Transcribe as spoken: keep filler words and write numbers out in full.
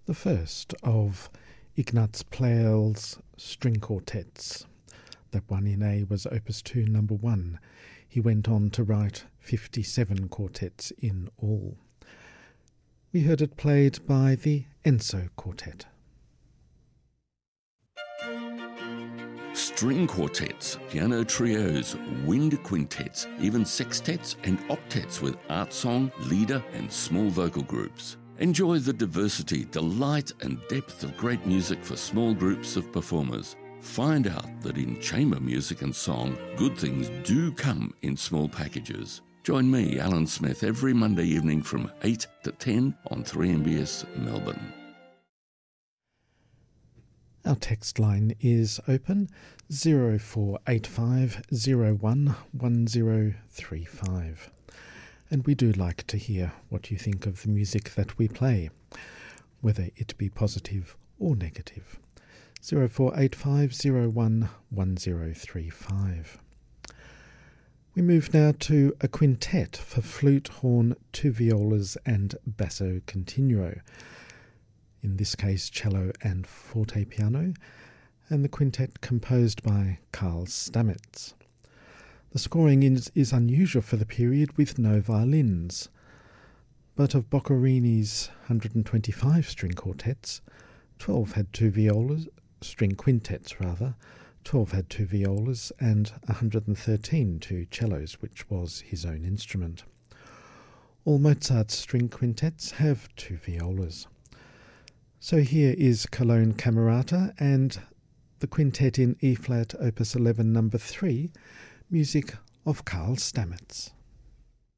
the first of Ignaz Pleyel's string quartets. That one in A was Opus two number one. He went on to write fifty-seven quartets in all. We heard it played by the Enso Quartet. String quartets, piano trios, wind quintets, even sextets and octets with art song, leader and small vocal groups. Enjoy the diversity, delight and depth of great music for small groups of performers. Find out that in chamber music and song, good things do come in small packages. Join me, Alan Smith, every Monday evening from eight to ten on three M B S Melbourne. Our text line is open zero four eight five zero one one zero three five. And we do like to hear what you think of the music that we play, whether it be positive or negative. zero four eight five zero one one zero three five. We move now to a quintet for flute, horn, two violas and basso continuo. In this case, cello and forte piano, and the quintet composed by Carl Stamitz. The scoring is, is unusual for the period with no violins, but of Boccherini's one hundred twenty-five string quartets, twelve had two violas, string quintets rather, twelve had two violas and one hundred thirteen two cellos, which was his own instrument. All Mozart's string quintets have two violas. So here is Cologne Camerata and the quintet in E-flat, opus eleven number three, music of Carl Stamitz.